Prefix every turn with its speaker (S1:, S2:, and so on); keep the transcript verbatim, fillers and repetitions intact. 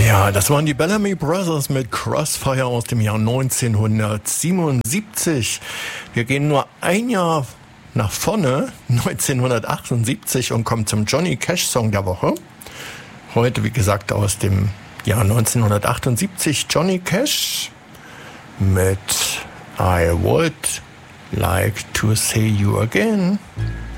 S1: Ja, das waren die Bellamy Brothers mit Crossfire aus dem Jahr neunzehnhundertsiebenundsiebzig. Wir gehen nur ein Jahr nach vorne, neunzehnhundertachtundsiebzig, und kommen zum Johnny Cash Song der Woche. Heute, wie gesagt, aus dem Jahr neunzehnhundertachtundsiebzig, Johnny Cash mit I Would Like to See You Again.